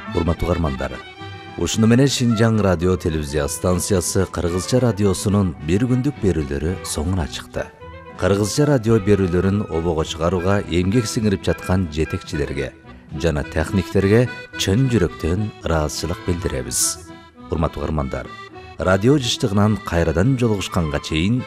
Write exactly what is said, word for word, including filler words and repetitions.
Урматтуу угармандар, ушуну менен Шинжаң радио телевизия станциясы Кыргызча радиосунун бир күндүк берүүлөрү соңуна чыкты. Кыргызча радио берүүлөрүн обого чыгарууга эмгек сиңирип жаткан жетекчилерге жана техниктерге чын жүрөктөн ыраазычылык билдиребиз. Урматтуу угармандар, радио жыштыгынан кайрадан жолугушканга чейин